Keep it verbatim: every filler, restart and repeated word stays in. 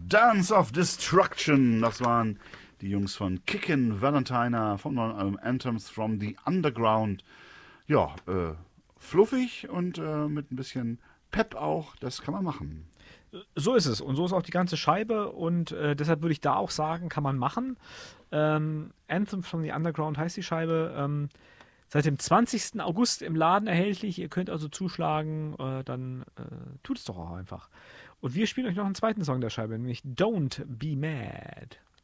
Dance of Destruction. Das waren die Jungs von Kickin' Valentina vom neuen Album Anthems from the Underground. Ja, äh, fluffig und äh, mit ein bisschen Pep auch. Das kann man machen. So ist es. Und so ist auch die ganze Scheibe. Und äh, deshalb würde ich da auch sagen, kann man machen. Ähm, Anthem from the Underground heißt die Scheibe. Ähm, seit dem zwanzigsten August im Laden erhältlich. Ihr könnt also zuschlagen. Äh, dann äh, tut es doch auch einfach. Und wir spielen euch noch einen zweiten Song der Scheibe, nämlich Don't Be Mad.